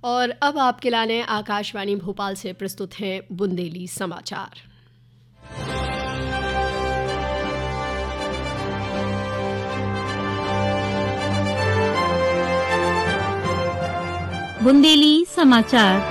और अब आपके लाने आकाशवाणी भोपाल से प्रस्तुत हैं बुंदेली समाचार। बुंदेली समाचार।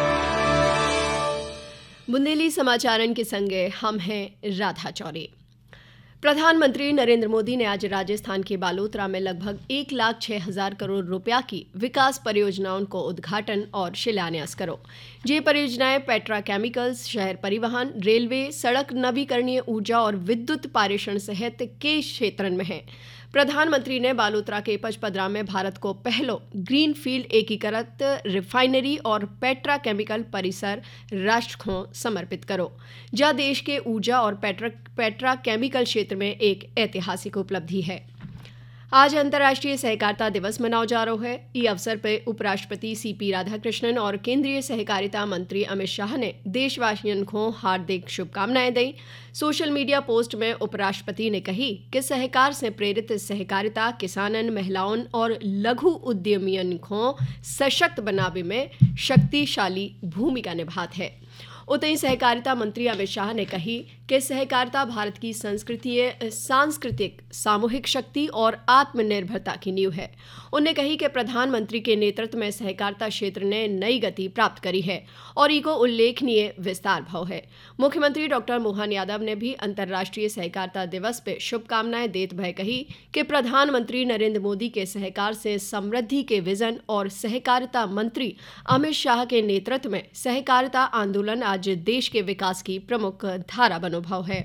बुंदेली समाचारन के संगे हम हैं राधा चौरे। प्रधानमंत्री नरेंद्र मोदी ने आज राजस्थान के बालोतरा में लगभग 1,06,000 करोड़ रुपया की विकास परियोजनाओं को उद्घाटन और शिलान्यास करो। ये परियोजनाएं पेट्रोकेमिकल्स, शहर परिवहन, रेलवे, सड़क, नवीकरणीय ऊर्जा और विद्युत पारेषण सहित कई क्षेत्र में हैं। प्रधानमंत्री ने बालोतरा के पचपदरा में भारत को पहलो ग्रीनफील्ड एकीकृत रिफाइनरी और पेट्रोकेमिकल परिसर राष्ट्र को समर्पित करो, जहाँ देश के ऊर्जा और पेट्रोकेमिकल क्षेत्र में एक ऐतिहासिक उपलब्धि है। आज अंतर्राष्ट्रीय सहकारिता दिवस मनाया जा रहा है। इस अवसर पर उपराष्ट्रपति सीपी राधाकृष्णन और केंद्रीय सहकारिता मंत्री अमित शाह ने देशवासियों को हार्दिक शुभकामनाएं दी। सोशल मीडिया पोस्ट में उपराष्ट्रपति ने कही कि सहकार से प्रेरित सहकारिता किसानन, महिलाओं और लघु उद्यमियों को सशक्त बनाने में शक्तिशाली भूमिका निभाती है। उतई सहकारिता मंत्री अमित शाह ने कही कि सहकारिता भारत की सांस्कृतिक, सामूहिक शक्ति और आत्मनिर्भरता की नींव है। उन्होंने कही कि प्रधानमंत्री के नेतृत्व में सहकारिता क्षेत्र ने नई गति प्राप्त करी है और इको उल्लेखनीय विस्तार भाव है। मुख्यमंत्री डॉक्टर मोहन यादव ने भी अंतर्राष्ट्रीय सहकारिता दिवस पर शुभकामनाएं देते हुए कही कि प्रधानमंत्री नरेंद्र मोदी के सहकार से समृद्धि के विजन और सहकारिता मंत्री अमित शाह के नेतृत्व में सहकारिता आंदोलन आज देश के विकास की प्रमुख धारा बनोभाव है।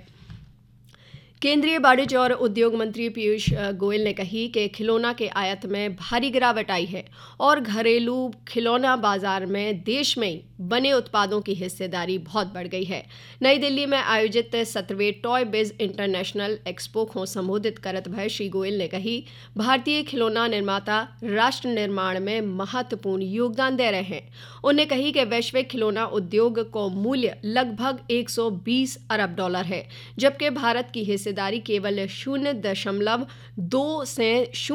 केंद्रीय वाणिज्य और उद्योग मंत्री पीयूष गोयल ने कही कि खिलौना के आयात में भारी गिरावट आई है और घरेलू खिलौना बाजार में देश में बने उत्पादों की हिस्सेदारी बहुत बढ़ गई है। नई दिल्ली में आयोजित 17वें टॉय बिज इंटरनेशनल एक्सपो को संबोधित करते हुए श्री गोयल ने कही, भारतीय खिलौना निर्माता राष्ट्र निर्माण में महत्वपूर्ण योगदान दे रहे हैं। उन्होंने कही कि वैश्विक खिलौना उद्योग को मूल्य लगभग $120 अरब है, जबकि भारत की हिस्सेदारी केवल 0.2 से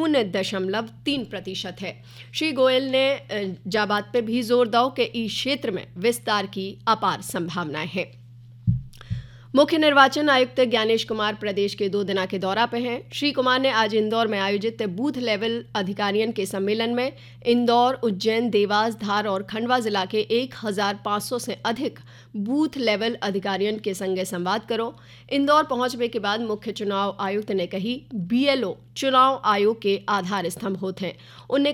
0.3% है। श्री गोयल ने जा बात पे भी जोर दिया कि इस क्षेत्र में विस्तार की अपार संभावनाएं हैं। मुख्य निर्वाचन आयुक्त ज्ञानेश कुमार प्रदेश के 2 दिन के दौरा पर हैं। श्री कुमार ने आज इंदौर में आयोजित बूथ लेवल अधिकारियों के सम्मेलन में इंदौर, उज्जैन, देवास, धार और खंडवा जिला के 1,500 से अधिक बूथ लेवल अधिकारियों के संगे संवाद करो। इंदौर पहुंचने के बाद मुख्य चुनाव आयुक्त ने कही, BLO चुनाव आयोग के आधार स्तंभ होते हैं। उन्हें